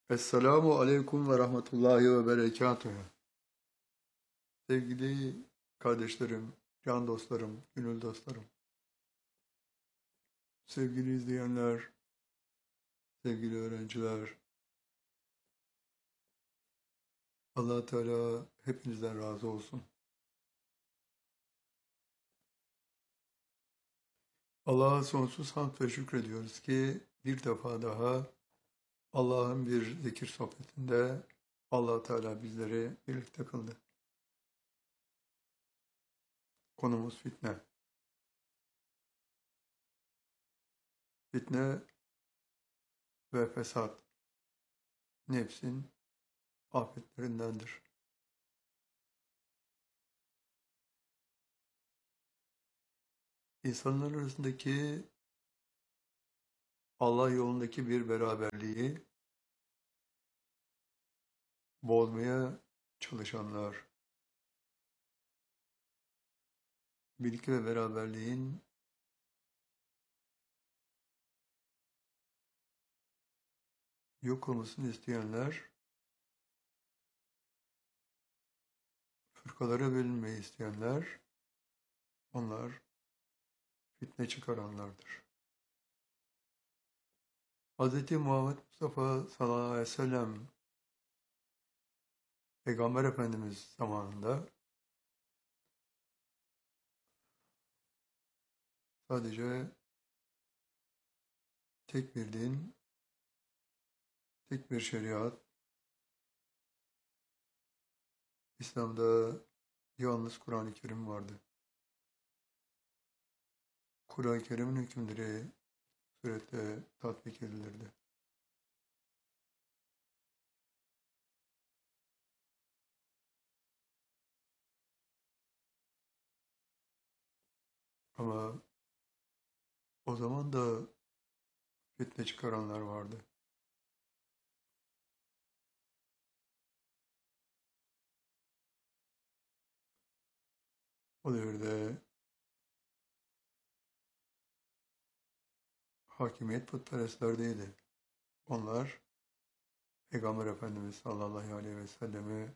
Esselamu Aleyküm ve Rahmetullahi ve Berekatuhu. Sevgili kardeşlerim, can dostlarım, gönül dostlarım, sevgili izleyenler, sevgili öğrenciler, Allah Teala hepinizden razı olsun. Allah'a sonsuz hamd ve şükrediyoruz ki bir defa daha Allah'ın bir zikir sohbetinde Allah Teala bizleri birlikte kıldı. Konumuz fitne. Fitne ve fesat nefsin afetlerindendir. İnsanlar arasındaki Allah yolundaki bir beraberliği bozmaya çalışanlar, birlik ve beraberliğin yok olmasını isteyenler, fırkalara bölünmeyi isteyenler, onlar fitne çıkaranlardır. Hz. Muhammed Mustafa sallallahu aleyhi ve sellem Peygamber Efendimiz zamanında sadece tek bir din, tek bir şeriat, İslam'da yalnız Kur'an-ı Kerim vardı. Kur'an-ı Kerim'in hükümleri surette tatbik edilirdi. Ama o zaman da fitne çıkaranlar vardı. O devirde hakimiyet putperestlerdeydi. Onlar Peygamber Efendimiz sallallahu aleyhi ve sellemi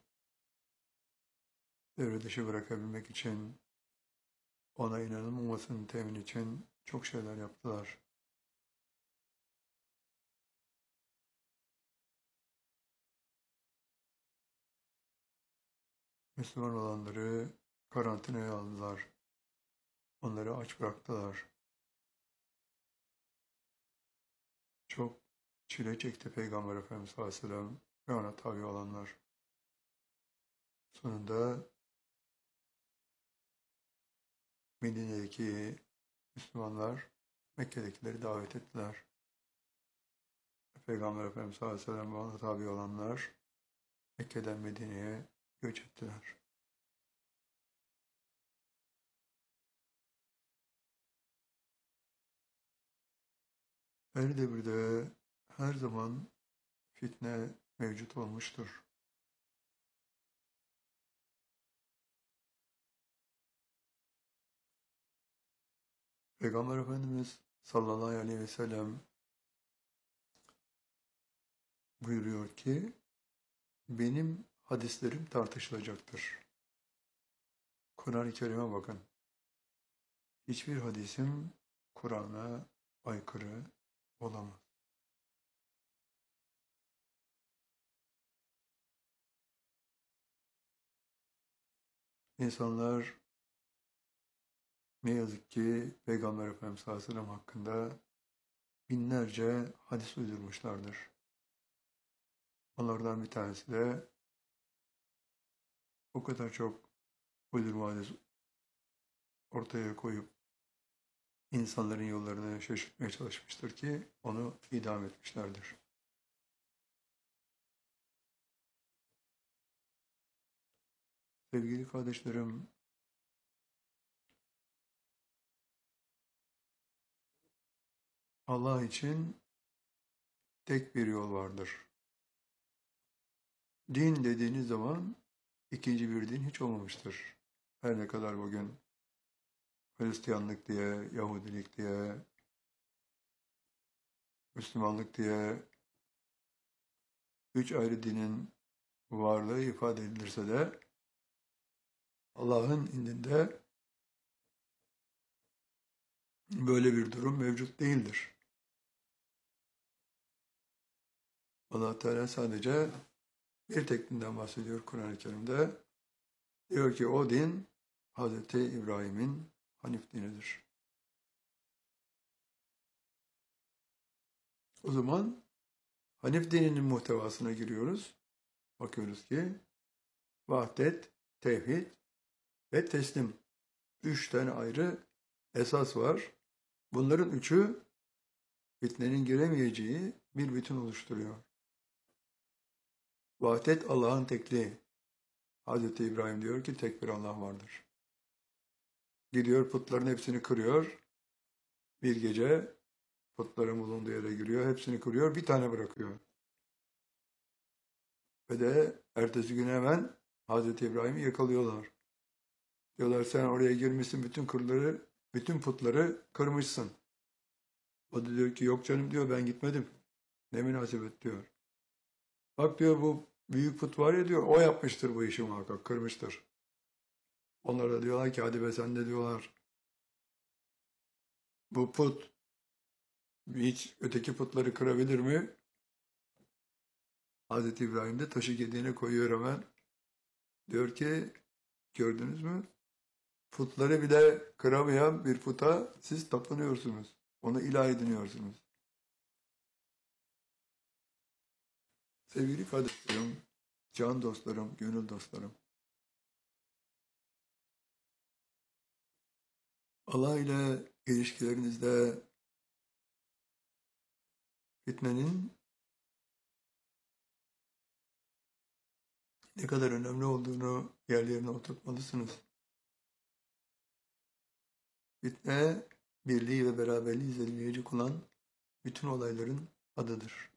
devre dışı bırakabilmek için, ona inanılmamasını temin için çok şeyler yaptılar. Müslüman olanları karantinaya aldılar. Onları aç bıraktılar. Çok çile çekti Peygamber Efendimiz sallallahu aleyhi ve sellem ve ona tabi olanlar. Sonunda Medine'deki Müslümanlar Mekke'dekileri davet ettiler. Peygamber Efendimiz sallallahu aleyhi ve sellem ve ona tabi olanlar Mekke'den Medine'ye göç ettiler. Her devirde her zaman fitne mevcut olmuştur. Peygamber Efendimiz sallallahu aleyhi ve sellem buyuruyor ki benim hadislerim tartışılacaktır. Kur'an-ı Kerim'e bakın. Hiçbir hadisim Kur'an'a aykırı olamaz. İnsanlar ne yazık ki Peygamber Efendimiz sallallahu aleyhi ve sellem hakkında binlerce hadis uydurmuşlardır. Onlardan bir tanesi de o kadar çok uydurma hadis ortaya koyup insanların yollarını şaşırtmaya çalışmıştır ki onu idam etmişlerdir. Sevgili kardeşlerim, Allah için tek bir yol vardır. Din dediğiniz zaman ikinci bir din hiç olmamıştır. Her ne kadar bugün Hristiyanlık diye, Yahudilik diye, Müslümanlık diye üç ayrı dinin varlığı ifade edilirse de Allah'ın indinde böyle bir durum mevcut değildir. Allah Teala sadece bir tek dinden bahsediyor Kur'an-ı Kerim'de. Diyor ki o din Hz. İbrahim'in Hanif dinidir. O zaman Hanif dininin muhtevasına giriyoruz. Bakıyoruz ki vahdet, tevhid ve teslim. Üç tane ayrı esas var. Bunların üçü fitnenin giremeyeceği bir bütün oluşturuyor. Vahdet Allah'ın tekliği. Hz. İbrahim diyor ki tek bir Allah vardır. Gidiyor putların hepsini kırıyor. Bir gece putların bulunduğu yere giriyor. Hepsini kırıyor. Bir tane bırakıyor. Ve de ertesi gün hemen Hz. İbrahim'i yakalıyorlar. Diyorlar sen oraya girmişsin bütün putları kırmışsın. O da diyor ki yok canım diyor ben gitmedim. Ne münasebet diyor. Bak diyor bu büyük put var ya diyor o yapmıştır bu işi muhakkak kırmıştır. Onlar da diyorlar ki hadi be sen de diyorlar. Bu put hiç öteki putları kırabilir mi? Hz. İbrahim de taşı gediğine koyuyor hemen. Diyor ki gördünüz mü? Putları bile kıramayan bir puta siz tapınıyorsunuz. Onu ilah ediniyorsunuz. Sevgili kardeşlerim, can dostlarım, gönül dostlarım. Allah ile ilişkilerinizde fitnenin ne kadar önemli olduğunu yerlerine oturtmalısınız. Fitne, birliği ve beraberliği zedeleyecek olan bütün olayların adıdır.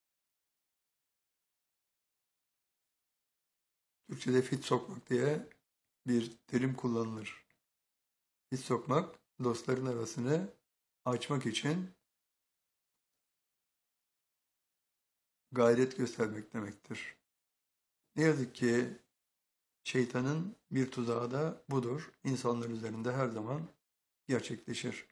Türkçe'de fit sokmak diye bir terim kullanılır. Fit sokmak, dostların arasını açmak için gayret göstermek demektir. Ne yazık ki şeytanın bir tuzağı da budur. İnsanlar üzerinde her zaman gerçekleşir.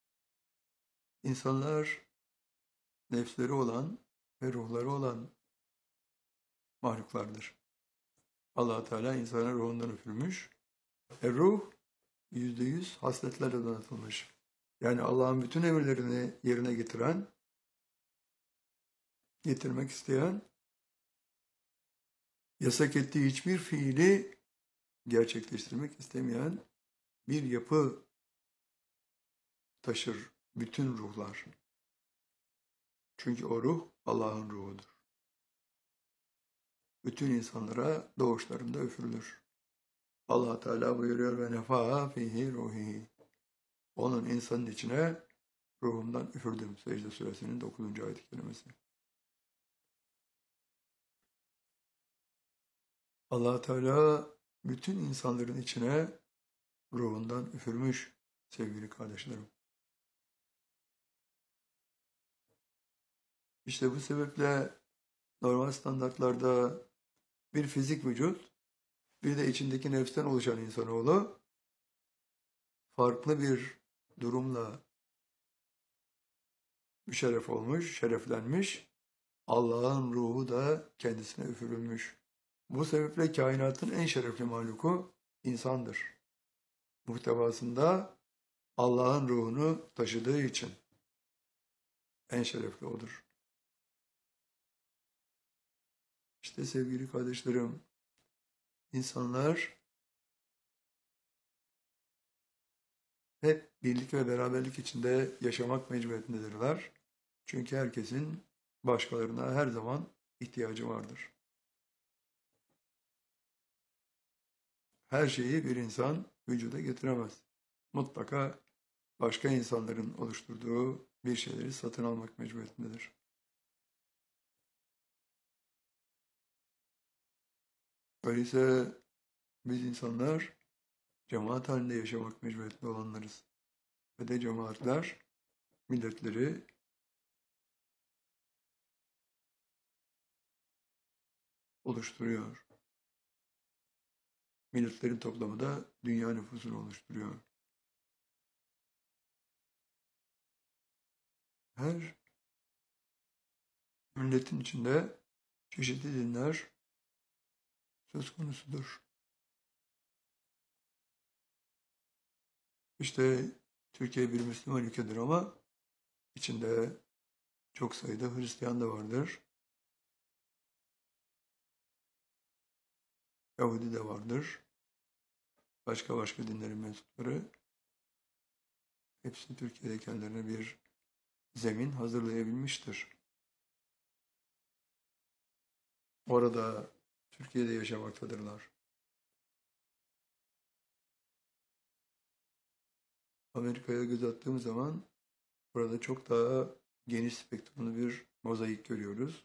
İnsanlar nefsleri olan ve ruhları olan mahluklardır. Allah Teala insana ruhundan üfürmüş. Ruh %100 hasletlerle donatılmış. Yani Allah'ın bütün emirlerini yerine getirmek isteyen, yasak ettiği hiçbir fiili gerçekleştirmek istemeyen bir yapı taşır bütün ruhlar. Çünkü o ruh Allah'ın ruhudur. Bütün insanlara doğuşlarında üfürülür. Allah Teala buyuruyor ve nefaha fihi ruhi. Onun insanın içine ruhumdan üfürdüm. Secde suresinin 9. ayet-i kerimesi. Allah Teala bütün insanların içine ruhundan üfürmüş sevgili kardeşlerim. İşte bu sebeple normal standartlarda bir fizik vücut, bir de içindeki nefsten oluşan insanoğlu farklı bir durumla müşerref olmuş, şereflenmiş. Allah'ın ruhu da kendisine üfürülmüş. Bu sebeple kainatın en şerefli mahluku insandır. Muhtevasında Allah'ın ruhunu taşıdığı için en şerefli odur. İşte sevgili kardeşlerim, insanlar hep birlik ve beraberlik içinde yaşamak mecburiyetindedirler. Çünkü herkesin başkalarına her zaman ihtiyacı vardır. Her şeyi bir insan vücuda getiremez. Mutlaka başka insanların oluşturduğu bir şeyleri satın almak mecburiyetindedir. Öyleyse biz insanlar cemaat halinde yaşamak mecburiyetinde olanlarız. Ve de cemaatler milletleri oluşturuyor. Milletlerin toplamı da dünya nüfusunu oluşturuyor. Her milletin içinde çeşitli dinler söz konusudur. İşte Türkiye bir Müslüman ülkedir ama içinde çok sayıda Hristiyan da vardır. Yahudi de vardır. Başka dinlerin mensupları. Hepsi Türkiye'de kendilerine bir zemin hazırlayabilmiştir. Orada Türkiye'de yaşamaktadırlar. Amerika'ya göz attığım zaman burada çok daha geniş spektrumlu bir mozaik görüyoruz.